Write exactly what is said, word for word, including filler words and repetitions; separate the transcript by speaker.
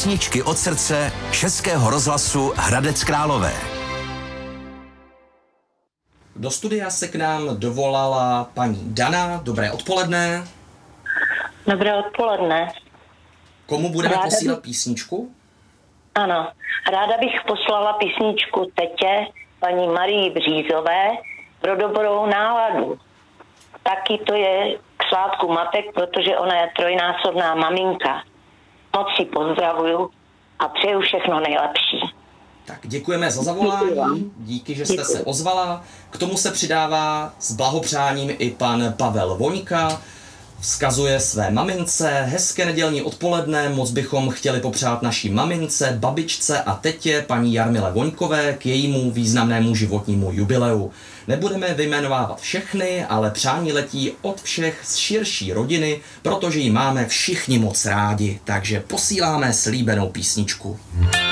Speaker 1: Písničky od srdce Českého rozhlasu Hradec Králové.
Speaker 2: Do studia se k nám dovolala paní Dana. Dobré odpoledne.
Speaker 3: Dobré odpoledne.
Speaker 2: Komu budeme
Speaker 3: ráda
Speaker 2: posílat
Speaker 3: bych...
Speaker 2: písničku?
Speaker 3: Ano, ráda bych poslala písničku tetě paní Marii Břízové pro dobrou náladu. Taky to je k svátku matek, protože ona je trojnásobná maminka. Moc si pozdravuju a přeju všechno nejlepší.
Speaker 2: Tak děkujeme za zavolání, díky, že jste
Speaker 3: Děkuji.
Speaker 2: se ozvala. K tomu se přidává s blahopřáním i pan Pavel Voňka. Vzkazuje své mamince hezké nedělní odpoledne, moc bychom chtěli popřát naší mamince, babičce a tetě paní Jarmile Voňkové k jejímu významnému životnímu jubileu. Nebudeme vyjmenovávat všechny, ale přání letí od všech z širší rodiny, protože ji máme všichni moc rádi, takže posíláme slíbenou písničku.